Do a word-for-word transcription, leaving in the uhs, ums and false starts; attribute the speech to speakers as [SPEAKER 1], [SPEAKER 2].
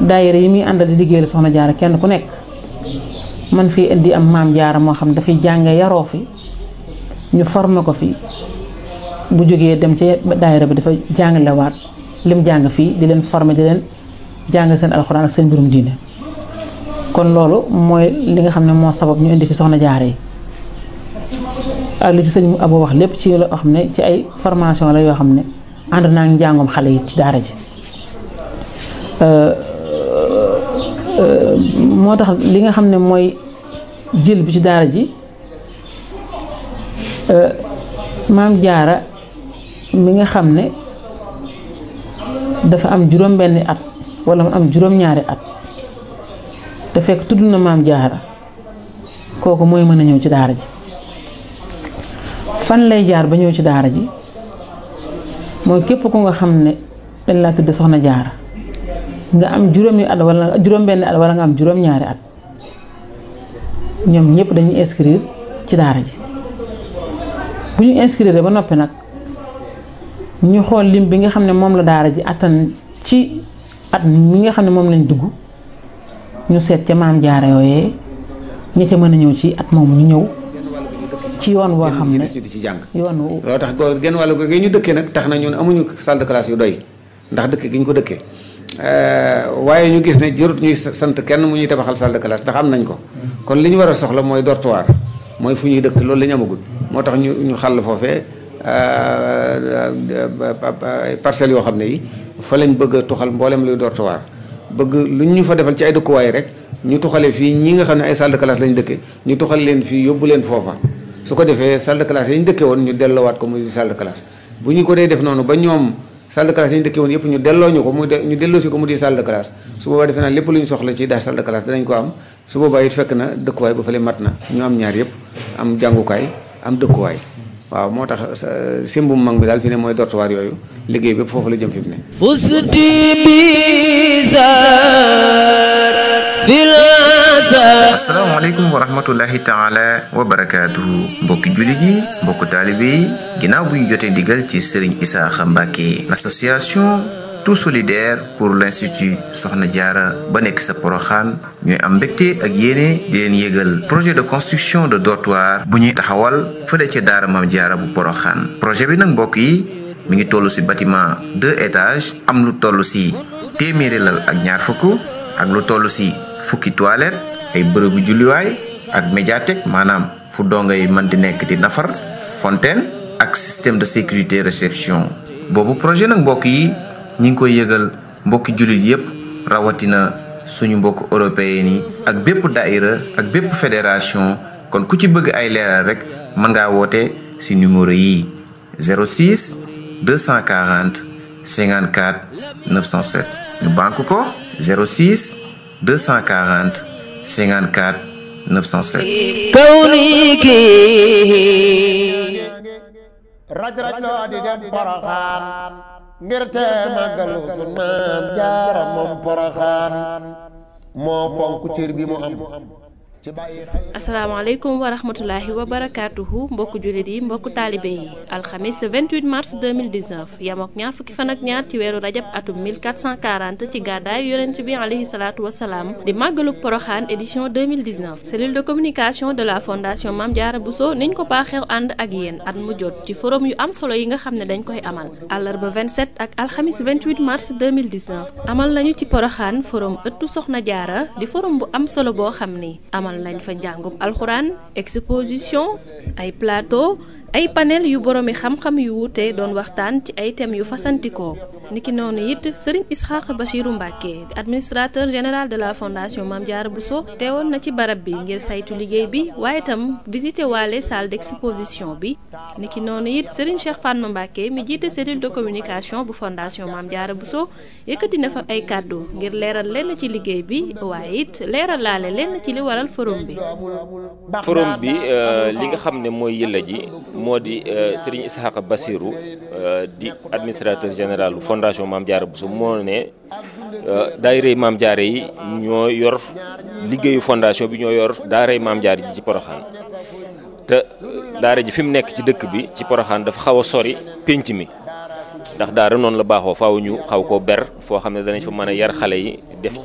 [SPEAKER 1] daayira yi muy àndal di liggéeyal soxna jaara kenn ku nekk man fii indi am maam jaara moo xam dafay jànge yaroo fi ñu formé ko fi bu jógee dem ci daayira bi dafa jàngalewaat lim jàng fii di leen formé di leen jàng seen alxuraan ak seen mbirum diine kon loolu mooy li nga xam ne moo sabab ñu indi fi soxna jaara yi ak li ci sëñ Abo wax lépp ci loo xam ne ci ay formation la yoo xam ne ànd naa ngi njàngum xale yi ci daara ji moo tax li nga xam ne mooy jël bi ci daara ji maam jaara mi nga xam ne dafa am juróom benni at wala mu am juróom ñaari at te fekk tudd na maam jaara kooku mooy mën a ñëw ci daara ji fan lay jaar ba ñëw ci daara ji mooy képp ku nga xam ne dañ laa tudd soxna jaara nga am juróomi at wala juróom benni at wala nga am juróom ñaari at ñoom ñëpp dañuy inscrire ci daara ji bu ñu inscrire ba noppi nag ñu xool lim bi nga xam ne moom la daara ji attan ci at mi nga xam ne moom lañ dugg ñu seet ca maam jaara yooyee ña ca mën a ñëw ci at moomu ñu ñëw ci yoon boo xam ne
[SPEAKER 2] di ci jàng
[SPEAKER 1] yoon wu
[SPEAKER 2] loolu tax go genn wàllu gi ñu dëkkee nag tax na ñun amuñu salle de classe yu doy ndax dëkk gi ñu ko dëkkee waaye ñu gis ne jërut ñuy sant kenn mu ñuy tabaxal salle de classe ndax am nañ ko kon li ñu war a soxla mooy dortoir mooy fu ñuy dëkk loolu la ñu amagul moo tax ñu ñu xàll foofee parcelles yoo xam ne yi fa lañ bëgg a tuxal mboolem luy dortoir bëgg lu ñu fa defal ci ay dëkkuwaay rek ñu tuxale fii ñi nga xam ne ay salle de classe lañ dëkke ñu tuxal leen fii yóbbu leen foofa su ko defee salle de classe yi ñu dëkke woon ñu delloowaat ko muy salle de classe bu ñu ko dee def noonu ba ñoom salle de classe yi ñu dëkke woon yëpp ñu delloo ñu ko muy ñu delloo si ko mu di salle de classe su boobaa defe naa lépp lu ñu soxla ci daal salle de classe danañ ko am su boobaa it fekk na dëkkuwaay ba fële mat na ñu am ñaar yëpp am jàngukaay am dëkkuwaay waaw moo tax simbum mag bi daal fi ne mooy dortoir yooyu liggéey bépp foofu la jëm fi mu ne
[SPEAKER 3] fusti bizar fil
[SPEAKER 4] asalaamaaleykum wa rahmatullahi taala wa barakaatuhu mbokki jullit yi mbokku taalibe yi ginnaaw bu ñu jotee ndigal ci Serigne Isaaxa Mbàkke l'association tout solidaire pour l'institut Soxna Jaara ba nekk sa Poroxaan ñooy am mbégte ak yéene di leen yégal projet de construction de dortoir bu ñuy taxawal fële ca daara Maam Jaara bu Poroxaan projet bi nag mbokk yi mi ngi toll ci bâtiment deux étages am lu toll ci téeméeri lal ak ñaar fukk ak lu toll ci fukki toilette ay bërëbu julliwaay ak médiathèque maanaam fu dongay mën di nekk di nafar fontaine ak système de sécurité réception boobu projet nag mbokk yi ñi ngi koy yëgal mbokki jullit yépp rawatina suñu mbokk européen yi ak bépp daïra ak bépp fédération kon ku ci bëgg ay leeral rek mën ngaa woote ci numéro yi zéro six deux cent quarante cinquante-quatre neuf cent sept ñu banque ko zéro six deux cent quarante cinquante-quatre neuf cent sept
[SPEAKER 3] kawniki
[SPEAKER 5] raj raj loo di dem Poroxaan ngir te màggalu sun maam jaara moom Poroxaan moo fonk cër bi mu am
[SPEAKER 6] asalaamaaleykum wa rahmatulahi wa barakaatuhu mbokku jullit yi mbokku taalibe yi alxamis vingt-huit mars deux mille dix-neuf yamook ñaar fukki fan ak ñaar ci weeru rajab atum mille quatre cent quarante ci gàddaay yonent bi alayhi salaatu wasalaam di màggaluk Poroxaan édition deux mille dix-neuf cellule de communication de la fondation Mame Diarra Bousso niñ ko baaxew ànd ak yéen at mu jot ci forum yu am solo yi nga xam ne dañ koy amal àllarba vingt-sept ak alxamis vingt-huit mars deux mille dix-neuf amal nañu ci Poroxaan forum ëttu Soxna Jaara di forum bu am solo boo xam ni amal lañ fa njàngum alxuraan exposition ay plateau ay panel yu boroomi xam-xam yu wuute doon waxtaan ci ay thèmes yu fasantikoo niki noonu it Serigne Isaaxa Bachiru Mbàkke di administrateur général de la fondation Mame Diarra Bousso teewoon na ci barab bi ngir saytu liggéey bi waaye itam visité waale salle d'exposition bi niki noonu it Serigne Cheikh Fatma Mbàkke mi jiite cellule de communication bu fondation Mame Diarra Bousso yëkkati na fa ay kàddu ngir leeral lenn ci liggéey bi waaye it leeral laale lenn ci li waral forum bi
[SPEAKER 7] forum bi li nga xam ne mooy yëlla ji moo di Serigne Isaaxa Bassirou di administrateur général fondation Mame Diarra Bousso moo ne daayira Mame Diarra yi ñoo yor liggéeyu fondation bi ñoo yor daara Mame Diarra ji ci Poroxaan te daara ji fi mu nekk ci dëkk bi ci Poroxaan dafa xaw a sori pénc mi ndax daara noonu la baaxoo faaw ñu xaw koo ber foo xam ne danañ fa mën a yar xale yi def